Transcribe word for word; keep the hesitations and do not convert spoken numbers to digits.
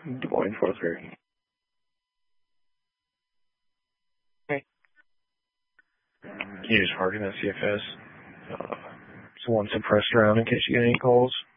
Des Moines, four three. Okay. Can you just harden that C F S? Uh, so one suppressed around in case you get any calls.